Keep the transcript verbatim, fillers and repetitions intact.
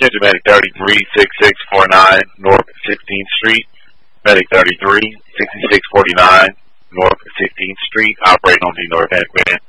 Attention Medic thirty-three, sixty-six forty-nine North sixteenth Street. Medic thirty-three, sixty-six forty-nine North sixteenth Street, operating on the North Atlantic